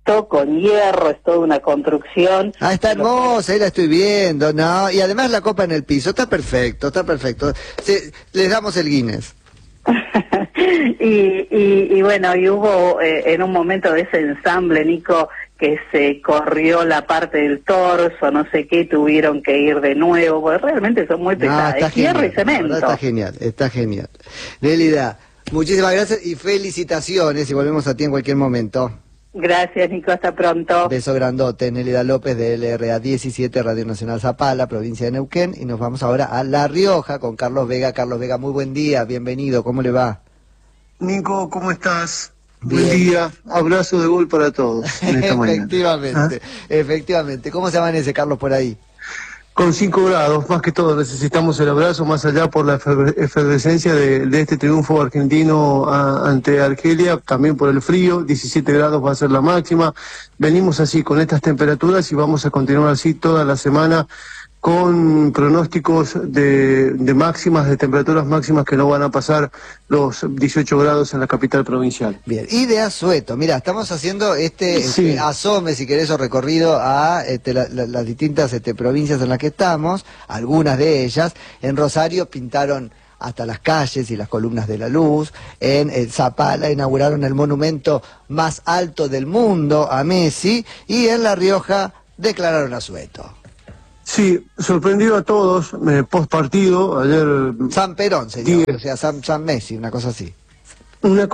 cemento, con hierro, es toda una construcción. Ah, está hermosa, ahí la estoy viendo, ¿no? Y además la copa en el piso, está perfecto, está perfecto. Les damos el Guinness. y bueno, y hubo en un momento de ese ensamble, Nico, que se corrió la parte del torso, no sé qué, tuvieron que ir de nuevo, porque realmente son muy pesadas, Está hierro genial, y cemento. está genial, está genial. Nélida, muchísimas gracias y felicitaciones, y volvemos a ti en cualquier momento. Gracias, Nico, hasta pronto. Beso grandote. Nélida López de LRA 17, Radio Nacional Zapala, provincia de Neuquén, y nos vamos ahora a La Rioja con Carlos Vega. Carlos Vega, muy buen día, bienvenido, ¿cómo le va? Nico, ¿cómo estás? Bien. Buen día, abrazo de gol para todos en esta mañana. Efectivamente, efectivamente. ¿Cómo se amanece, Carlos, por ahí? Con 5 grados, más que todo necesitamos el abrazo, más allá por la efervescencia de este triunfo argentino ante Argelia, también por el frío, 17 grados va a ser la máxima. Venimos así con estas temperaturas y vamos a continuar así toda la semana con pronósticos de máximas, de temperaturas máximas que no van a pasar los 18 grados en la capital provincial. Bien, y de asueto, mira, estamos haciendo Sí. asome, si querés, o recorrido a las distintas provincias en las que estamos, algunas de ellas. En Rosario pintaron hasta las calles y las columnas de la luz. En Zapala inauguraron el monumento más alto del mundo a Messi, y en La Rioja declararon asueto. Sí, sorprendió a todos, post partido, ayer... San Perón se llama, o sea, San Messi, una cosa así. Una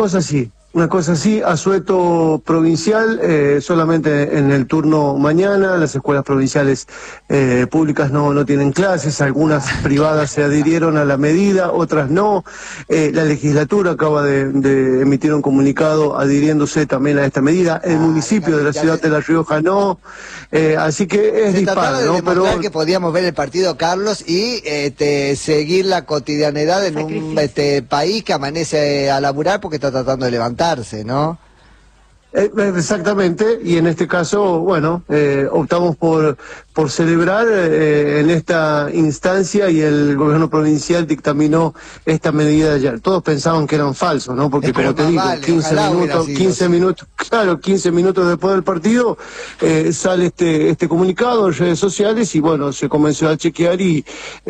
cosa así, asueto provincial, solamente en el turno mañana. Las escuelas provinciales públicas no tienen clases, algunas privadas se adhirieron a la medida, otras no. La legislatura acaba de emitir un comunicado adhiriéndose también a esta medida. El municipio de la ciudad de La Rioja no. Así que es Se trataba dispar, de ¿no? demostrar Pero que podíamos ver el partido, Carlos, y seguir la cotidianidad en un país que amanece a laburar porque está tratando de levantarse, ¿no? Exactamente, y en este caso, bueno, optamos por celebrar en esta instancia, y el gobierno provincial dictaminó esta medida de ayer. Todos pensaban que eran falsos, ¿no? Porque Pero como te más digo, vale, 15 ojalá hubiera minutos, sido 15 así. minutos, claro, 15 minutos después del partido, sale este comunicado en redes sociales, y bueno, se comenzó a chequear y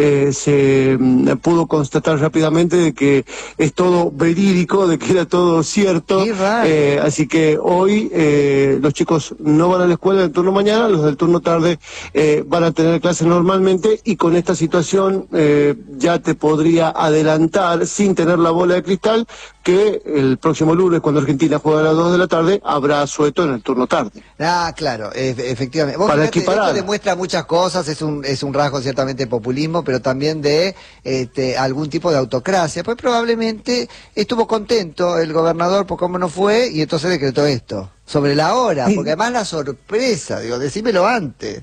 se pudo constatar rápidamente de que es todo verídico, de que era todo cierto. Qué raro. Así que hoy los chicos no van a la escuela del turno mañana, los del turno tarde van a tener clases normalmente, y con esta situación ya te podría adelantar, sin tener la bola de cristal, que el próximo lunes, cuando Argentina juega a las 2 de la tarde, habrá asueto en el turno tarde. Ah, claro, efectivamente. Vos Para fíjate, equiparar. esto demuestra muchas cosas, es un rasgo ciertamente de populismo, pero también de algún tipo de autocracia. Pues probablemente estuvo contento el gobernador por cómo no fue, y entonces decretó esto. Sobre la hora, Sí. porque además la sorpresa, digo, decímelo antes.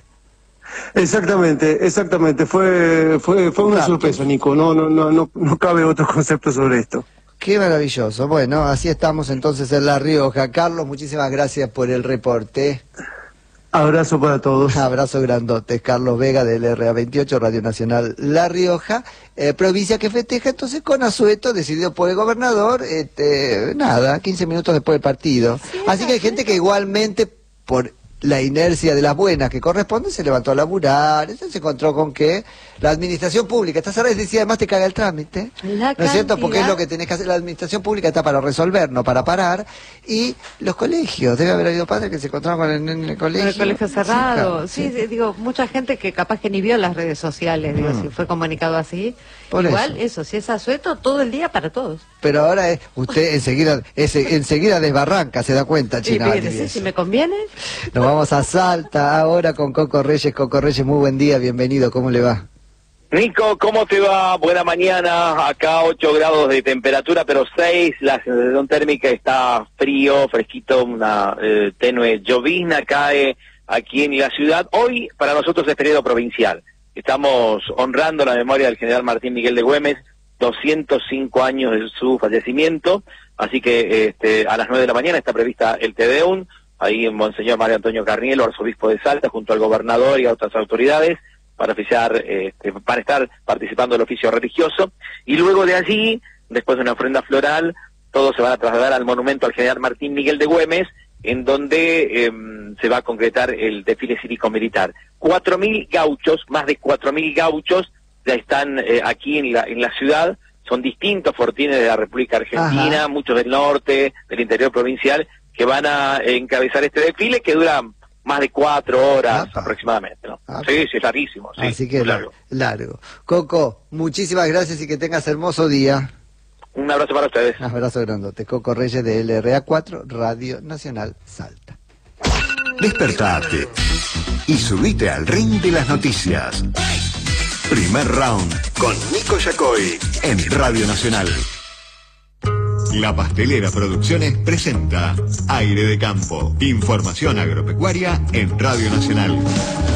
Exactamente, fue una sorpresa, Nico, no cabe otro concepto sobre esto. Qué maravilloso. Bueno, así estamos entonces en La Rioja. Carlos, muchísimas gracias por el reporte. Abrazo para todos. Abrazo grandote. Carlos Vega del RA28, Radio Nacional La Rioja, provincia que festeja entonces con asueto, decidido por el gobernador, 15 minutos después del partido. Sí, así que hay gente que igualmente, por la inercia de las buenas que corresponde, se levantó a laburar. Entonces se encontró con que la administración pública está cerrada, y decía, además te caga el trámite, La ¿no es cierto? Porque es cantidad. lo que tenés que hacer. La administración pública está para resolver, no para parar. Y los colegios, debe haber habido padres que se encontraron con el colegio. Con el colegio cerrado, Sí, sí, digo, mucha gente que capaz que ni vio las redes sociales, digo, si fue comunicado así. Por Igual, eso, si es asueto, todo el día para todos. Pero ahora usted enseguida desbarranca, se da cuenta, Sí, China. fíjese, si me conviene. Nos vamos a Salta ahora con Coco Reyes. Coco Reyes, muy buen día, bienvenido, ¿cómo le va? Nico, ¿cómo te va? Buena mañana, acá 8 grados de temperatura, pero 6, la sensación térmica está frío, fresquito, una tenue llovizna cae aquí en la ciudad. Hoy para nosotros es feriado provincial, estamos honrando la memoria del general Martín Miguel de Güemes, 205 años de su fallecimiento, así que a las 9 de la mañana está prevista el Te Deum, ahí en Monseñor Mario Antonio Carnielo, arzobispo de Salta, junto al gobernador y a otras autoridades, para oficiar, para estar participando del oficio religioso, y luego de allí, después de una ofrenda floral, todos se van a trasladar al monumento al general Martín Miguel de Güemes, en donde se va a concretar el desfile cívico-militar. 4.000 gauchos, más de 4.000 gauchos, ya están aquí en la ciudad. Son distintos fortines de la República Argentina, Ajá. muchos del norte, del interior provincial, que van a encabezar este desfile que dura más de 4 horas aproximadamente, ¿no? Sí, es larguísimo. Sí, así que largo. largo. Coco, muchísimas gracias y que tengas hermoso día. Un abrazo para ustedes. Un abrazo grandote. Coco Reyes de LRA4, Radio Nacional Salta. Despertate y subite al ring de las noticias. Primer round con Nico Yacoy en Radio Nacional. La Pastelera Producciones presenta Aire de Campo. Información agropecuaria en Radio Nacional.